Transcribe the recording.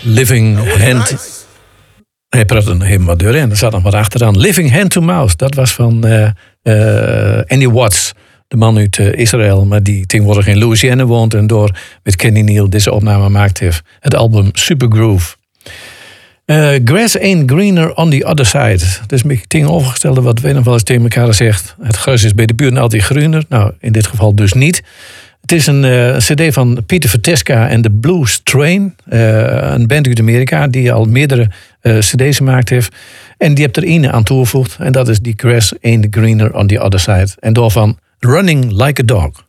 Living Hand... Hij praatte nog helemaal deur in. Er zat nog wat achteraan. Living Hand to Mouth. Dat was van Andy Watts. De man uit Israël. Maar die tegenwoordig in Louisiana woont. En door met Kenny Neal deze opname gemaakt heeft. Het album Supergroove. Grass ain't greener on the other side. Dus een beetje tegenovergestelde wat we nog wel eens tegen elkaar zegt. Het gras is bij de buren altijd groener. Nou, in dit geval dus niet. Het is een cd van Peter Francesca en de Blues Train. Een band uit Amerika die al meerdere cd's gemaakt heeft. En die heeft er één aan toegevoegd. En dat is die Grass ain't greener on the other side. En daarvan Running Like a Dog.